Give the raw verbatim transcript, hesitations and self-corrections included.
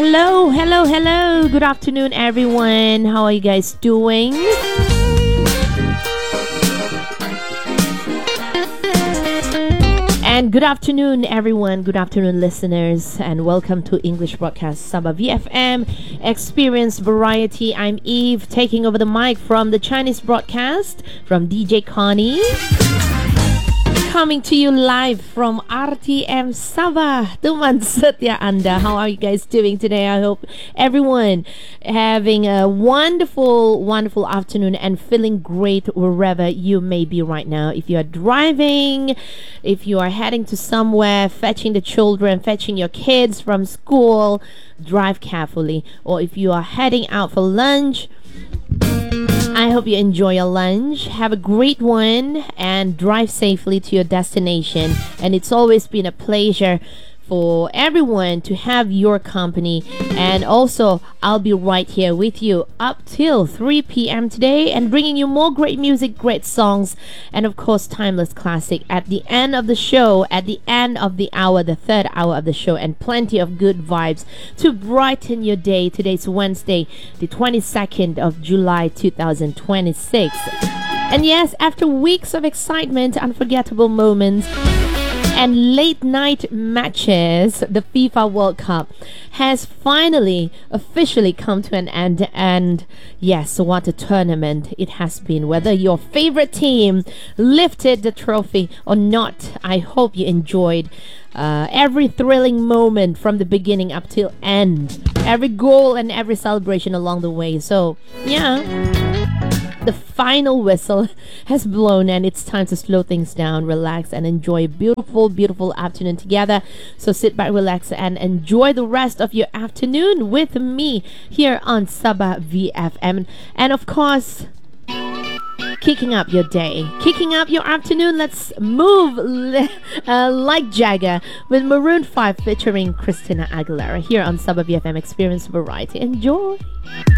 Hello, hello, hello. Good afternoon, everyone. How are you guys doing? And good afternoon, everyone. Good afternoon, listeners. And welcome to English Broadcast Sabah V F M Experience Variety. I'm Eve, taking over the mic from the Chinese broadcast from D J Connie. Coming to you live from R T M Sabah. Teman setia Anda. How are you guys doing today? I hope everyone having a wonderful, wonderful afternoon and feeling great wherever you may be right now. If you are driving, if you are heading to somewhere, fetching the children, fetching your kids from school, drive carefully. Or if you are heading out for lunch, I hope you enjoy your lunch. Have a great one and drive safely to your destination. And it's always been a pleasure for everyone to have your company. And also, I'll be right here with you up till three p.m. today and bringing you more great music, great songs, and of course, timeless classic at the end of the show, at the end of the hour, the third hour of the show, and plenty of good vibes to brighten your day. Today's Wednesday, the twenty-second of July, two thousand twenty-six. And yes, after weeks of excitement, unforgettable moments, and late night matches, the FIFA World Cup has finally officially come to an end. And yes, what a tournament it has been. Whether your favorite team lifted the trophy or not, I hope you enjoyed uh, every thrilling moment from the beginning up till end, every goal and every celebration along the way. So yeah, the final whistle has blown and it's time to slow things down, relax, and enjoy a beautiful, beautiful afternoon together. So sit back, relax, and enjoy the rest of your afternoon with me here on Sabah V F M. And of course, kicking up your day, kicking up your afternoon. Let's move li- uh, like Jagger with Maroon five featuring Christina Aguilera here on Sabah V F M Experience Variety. Enjoy!